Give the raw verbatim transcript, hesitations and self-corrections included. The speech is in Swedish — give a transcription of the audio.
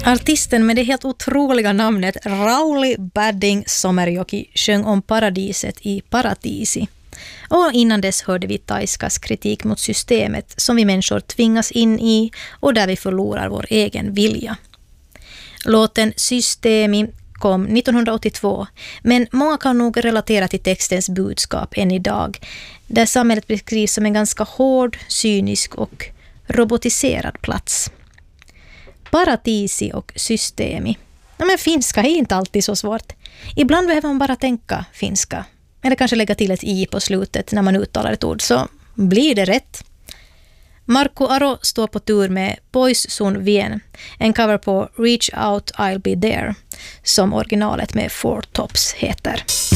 Artisten med det helt otroliga namnet Rauli Badding Somerjoki sjöng om paradiset i Paratisi. Och innan dess hörde vi Taiskas kritik mot systemet som vi människor tvingas in i och där vi förlorar vår egen vilja. Låten Systemi kom nittonhundraåttiotvå, men många kan nog relatera till textens budskap än idag, där samhället beskrivs som en ganska hård, cynisk och robotiserad plats. Paratisi och systemi. Ja, men finska är inte alltid så svårt. Ibland behöver man bara tänka finska. Eller kanske lägga till ett i på slutet när man uttalar ett ord, så blir det rätt. Marco Aro står på tur med Pois sun vien, en cover på Reach Out I'll Be There, som originalet med Four Tops heter.